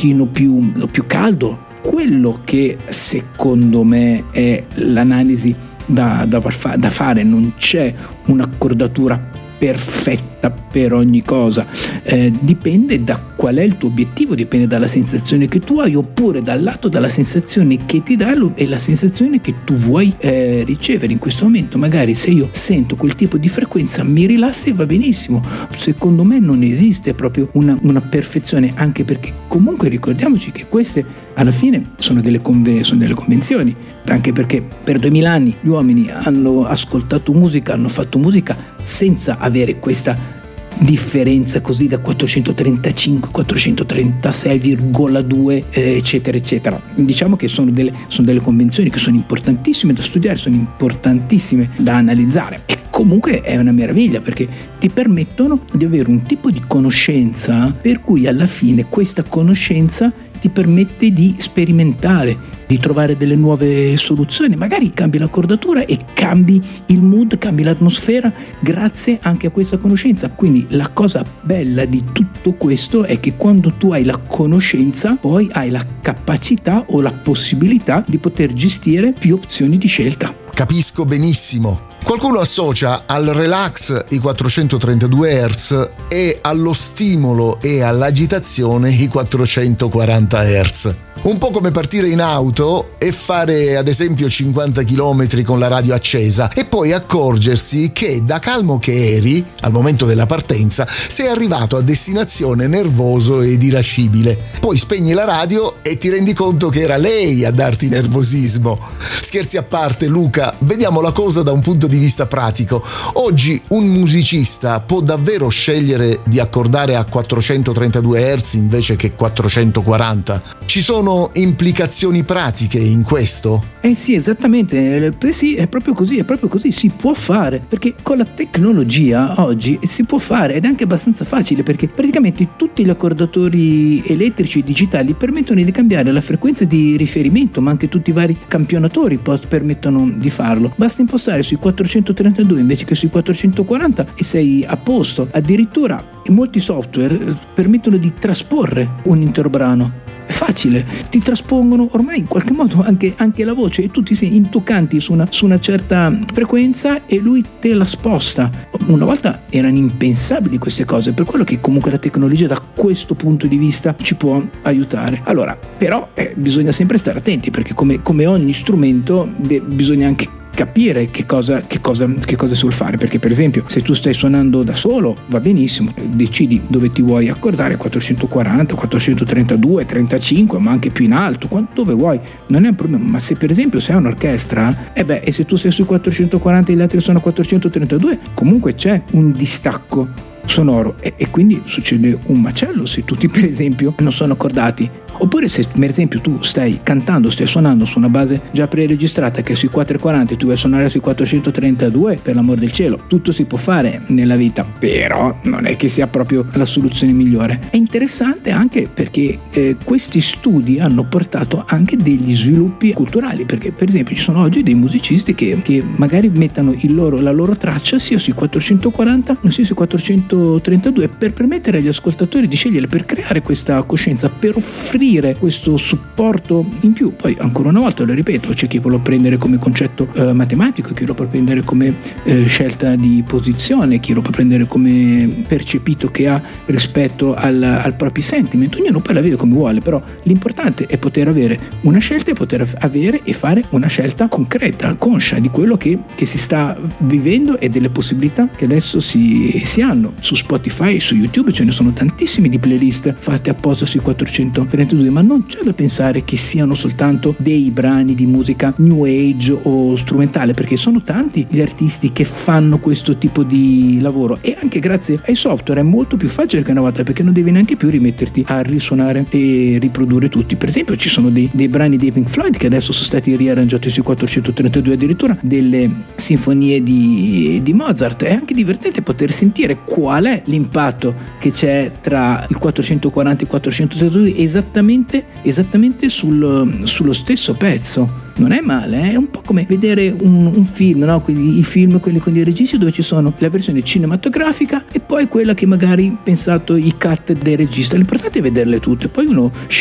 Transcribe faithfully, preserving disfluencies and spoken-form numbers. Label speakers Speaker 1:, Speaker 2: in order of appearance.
Speaker 1: pochino più, più caldo. Quello che secondo me è l'analisi da, da, fa, da fare, non c'è un'accordatura perfetta per ogni cosa, eh, dipende da qual è il tuo obiettivo, dipende dalla sensazione che tu hai, oppure dal lato dalla sensazione che ti dà e la sensazione che tu vuoi eh, ricevere in questo momento. Magari se io sento quel tipo di frequenza mi rilassa e va benissimo. Secondo me non esiste proprio una, una perfezione, anche perché comunque ricordiamoci che queste alla fine sono delle, conve- sono delle convenzioni, anche perché per duemila anni gli uomini hanno ascoltato musica, hanno fatto musica senza avere questa differenza così da quattrocentotrentacinque, quattrocentotrentasei virgola due eh, eccetera eccetera. Diciamo che sono delle, sono delle convenzioni che sono importantissime da studiare, sono importantissime da analizzare, e comunque è una meraviglia perché ti permettono di avere un tipo di conoscenza per cui alla fine questa conoscenza ti permette di sperimentare, di trovare delle nuove soluzioni. Magari cambi l'accordatura e cambi il mood, cambi l'atmosfera grazie anche a questa conoscenza. Quindi la cosa bella di tutto questo è che quando tu hai la conoscenza, poi hai la capacità o la possibilità di poter gestire più opzioni di scelta.
Speaker 2: Capisco benissimo. Qualcuno associa al relax i quattrocentotrentadue hertz e allo stimolo e all'agitazione i quattrocentoquaranta hertz. Un po' come partire in auto e fare ad esempio cinquanta chilometri con la radio accesa e poi accorgersi che da calmo che eri al momento della partenza sei arrivato a destinazione nervoso ed irascibile. Poi spegni la radio e ti rendi conto che era lei a darti nervosismo. Scherzi a parte, Luca, vediamo la cosa da un punto di vista pratico. Oggi un musicista può davvero scegliere di accordare a quattrocentotrentadue hertz invece che quattrocentoquaranta? Ci sono implicazioni pratiche in questo?
Speaker 1: Eh sì, esattamente, eh sì, è proprio così, è proprio così, si può fare, perché con la tecnologia oggi si può fare ed è anche abbastanza facile, perché praticamente tutti gli accordatori elettrici e digitali permettono di cambiare la frequenza di riferimento, ma anche tutti i vari campionatori post permettono di farlo. Basta impostare sui quattrocentotrentadue invece che sui quattrocentoquaranta e sei a posto. Addirittura molti software permettono di trasporre un intero brano. È facile, ti traspongono ormai in qualche modo anche, anche la voce, e tu ti sei intoccanti su una, su una certa frequenza e lui te la sposta. Una volta erano impensabili queste cose, per quello che comunque la tecnologia da questo punto di vista ci può aiutare. Allora, però eh, bisogna sempre stare attenti, perché come, come ogni strumento de- bisogna anche capire che cosa, che cosa, che cosa si vuol fare, perché per esempio se tu stai suonando da solo va benissimo, decidi dove ti vuoi accordare, quattrocentoquaranta, quattrocentotrentadue, trentacinque, ma anche più in alto, dove vuoi, non è un problema. Ma se per esempio sei un'orchestra, e beh, e se tu sei sui quattrocentoquaranta e gli altri sono a quattrocentotrentadue, comunque c'è un distacco sonoro e, e quindi succede un macello se tutti per esempio non sono accordati. Oppure se per esempio tu stai cantando, stai suonando su una base già preregistrata che è sui quattrocentoquaranta e tu vuoi suonare sui quattrocentotrentadue, per l'amor del cielo, tutto si può fare nella vita, però non è che sia proprio la soluzione migliore. È interessante anche perché eh, questi studi hanno portato anche degli sviluppi culturali, perché per esempio ci sono oggi dei musicisti che, che magari mettono il loro, la loro traccia sia sui quattrocentoquaranta sia sui quattrocentotrentadue per permettere agli ascoltatori di scegliere, per creare questa coscienza, per offrire questo supporto in più. Poi ancora una volta lo ripeto, c'è chi lo può prendere come concetto eh, matematico, chi lo può prendere come eh, scelta di posizione, chi lo può prendere come percepito che ha rispetto al, al proprio sentiment. Ognuno poi la vede come vuole, però l'importante è poter avere una scelta e poter avere e fare una scelta concreta, conscia di quello che, che si sta vivendo e delle possibilità che adesso si, si hanno. Su Spotify, su YouTube ce ne sono tantissimi di playlist fatte apposta sui quattrocentotrentadue, ma non c'è da pensare che siano soltanto dei brani di musica new age o strumentale, perché sono tanti gli artisti che fanno questo tipo di lavoro, e anche grazie ai software è molto più facile che una volta, perché non devi neanche più rimetterti a risuonare e riprodurre tutti. Per esempio ci sono dei, dei brani di Pink Floyd che adesso sono stati riarrangiati sui quattrocentotrentadue, addirittura delle sinfonie di, di Mozart. È anche divertente poter sentire qual è l'impatto che c'è tra il quattrocentoquaranta e il quattrocentotrentadue esattamente esattamente sul, sullo stesso pezzo. Non è male, eh? È un po' come vedere un, un film, no? Quelli, i film, quelli con i registi, dove ci sono la versione cinematografica e poi quella che magari pensato i cut del regista. L'importante è vederle tutte, poi uno